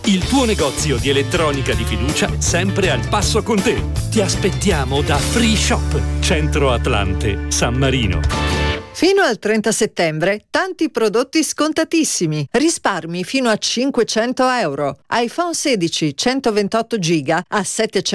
il tuo negozio di elettronica di fiducia sempre al passo con te. Ti aspettiamo da Free Shop, Centro Atlante, San Marino. Fino al 30 settembre, tanti prodotti scontatissimi. Risparmi fino a 500 euro. iPhone 16 128 giga a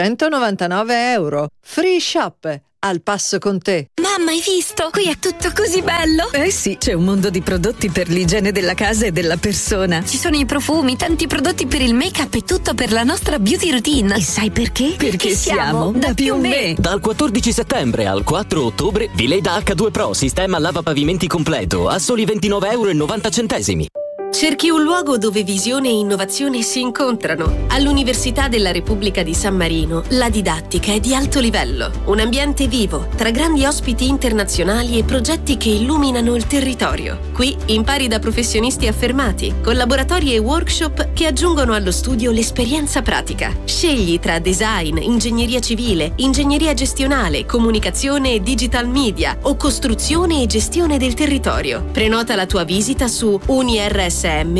799 euro. Free Shop, al passo con te. Mamma, hai visto? Qui è tutto così bello! Eh sì, c'è un mondo di prodotti per l'igiene della casa e della persona. Ci sono i profumi, tanti prodotti per il make-up e tutto per la nostra beauty routine. E sai perché? Perché siamo da Più Me. Dal 14 settembre al 4 ottobre, Vileda H2 Pro sistema lavapavimenti completo a soli €29,90. Cerchi un luogo dove visione e innovazione si incontrano. All'Università della Repubblica di San Marino la didattica è di alto livello. Un ambiente vivo, tra grandi ospiti internazionali e progetti che illuminano il territorio. Qui impari da professionisti affermati, con laboratori e workshop che aggiungono allo studio l'esperienza pratica. Scegli tra design, ingegneria civile, ingegneria gestionale, comunicazione e digital media o costruzione e gestione del territorio. Prenota la tua visita su unirsm.sm.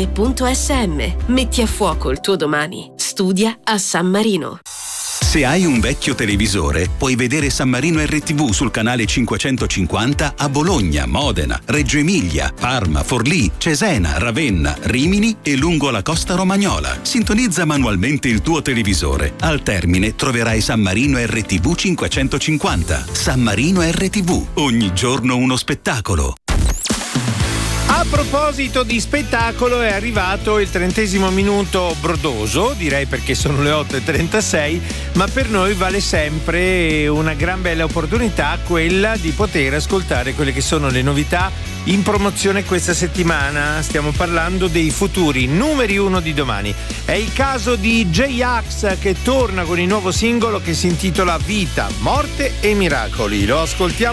Metti a fuoco il tuo domani. Studia a San Marino. Se hai un vecchio televisore, puoi vedere San Marino RTV sul canale 550 a Bologna, Modena, Reggio Emilia, Parma, Forlì, Cesena, Ravenna, Rimini e lungo la costa romagnola. Sintonizza manualmente il tuo televisore. Al termine troverai San Marino RTV 550. San Marino RTV. Ogni giorno uno spettacolo. A proposito di spettacolo, è arrivato il 30° minuto brodoso, direi, perché sono le 8:36, ma per noi vale sempre una gran bella opportunità quella di poter ascoltare quelle che sono le novità in promozione questa settimana. Stiamo parlando dei futuri numeri 1 di domani. È il caso di J-Ax, che torna con il nuovo singolo che si intitola Vita, Morte e Miracoli. Lo ascoltiamo